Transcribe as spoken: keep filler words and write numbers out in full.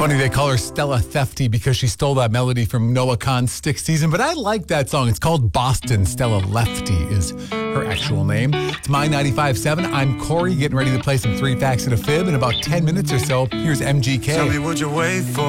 Funny they call her Stella Thefty because she stole that melody from Noah Kahan's Stick Season, but I like that song. It's called Boston. Stella Lefty is her actual name. It's My ninety-five point seven. I'm Corey, getting ready to play some Three Facts and a Fib in about ten minutes or so. Here's M G K. Tell me what you wait for.